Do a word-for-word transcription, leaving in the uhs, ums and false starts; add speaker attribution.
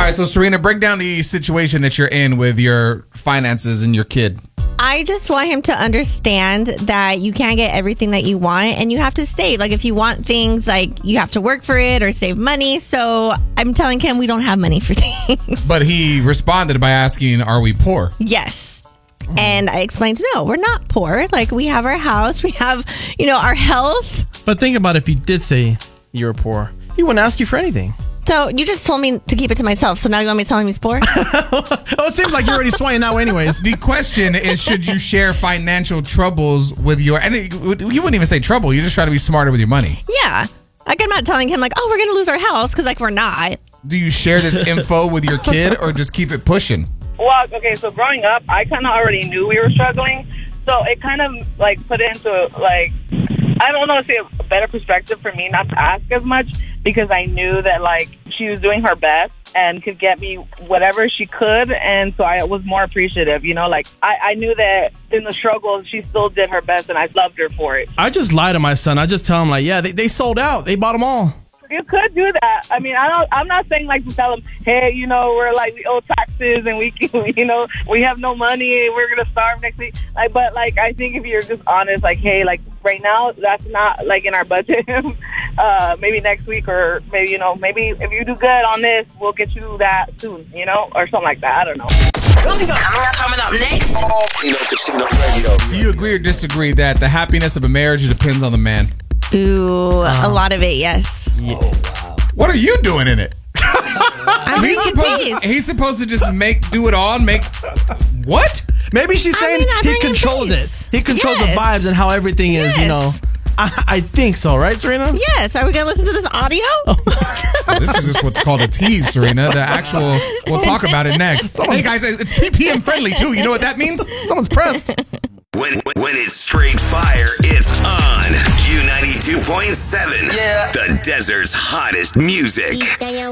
Speaker 1: right, so Serena, break down the situation that you're in with your finances and your kid.
Speaker 2: I just want him to understand that you can't get everything that you want and you have to save. Like if you want things, like you have to work for it or save money. So I'm telling him we don't have money for things.
Speaker 1: But he responded by asking, are we poor?
Speaker 2: Yes. And I explained, no, we're not poor. Like we have our house, we have, you know, our health.
Speaker 3: But think about if you did say you were poor. He wouldn't ask you for anything.
Speaker 2: So you just told me to keep it to myself. So now you want me to tell him he's poor?
Speaker 3: Oh, it seems like you're already swaying that way anyways.
Speaker 1: The question is, should you share financial troubles with your... And it, you wouldn't even say trouble. You just try to be smarter with your money.
Speaker 2: Yeah. Like I'm not telling him like, oh, we're going to lose our house because like we're not.
Speaker 1: Do you share this info with your kid or just keep it pushing?
Speaker 4: Well, okay, so growing up, I kind of already knew we were struggling. So it kind of like put it into like... I don't know, say a better perspective for me not to ask as much because I knew that like she was doing her best and could get me whatever she could, and so I was more appreciative, you know, like I, I knew that in the struggle she still did her best and I loved her for it.
Speaker 3: I just lie to my son. I just tell him like, yeah, they, they sold out. They bought them all.
Speaker 4: You could do that. I mean, I don't. I'm not saying like to tell them, hey, you know, we're like we owe taxes and we, can, you know, we have no money and we're gonna starve next week. Like, but like, I think if you're just honest, like, hey, like right now, that's not like in our budget. uh, maybe next week or maybe you know, maybe if you do good on this, we'll get you that soon, you know, or something like that. I don't know.
Speaker 5: Coming up, coming up next.
Speaker 6: Kino Casino Radio.
Speaker 1: Do you agree or disagree that the happiness of a marriage depends on the man?
Speaker 2: Ooh, uh, a lot of it, yes.
Speaker 1: Yeah. Oh, wow. What are you doing in it?
Speaker 2: I'm
Speaker 1: he's supposed to, he's supposed to just make do it all and make what?
Speaker 3: Maybe she's
Speaker 2: I
Speaker 3: saying
Speaker 2: mean, I'm
Speaker 3: he controls
Speaker 2: face.
Speaker 3: it. He controls
Speaker 2: Yes.
Speaker 3: the vibes and how everything is,
Speaker 2: Yes.
Speaker 3: you know. I, I think so, right, Serena?
Speaker 2: Yes. Are we going to listen to this audio?
Speaker 1: Oh, this is just what's called a tease, Serena. The actual, we'll talk about it next. Hey guys, it's P P M friendly too. You know what that means? Someone's pressed.
Speaker 6: When when it's straight fire, it's on Q ninety-two point seven.
Speaker 5: Yeah.
Speaker 6: The desert's hottest music.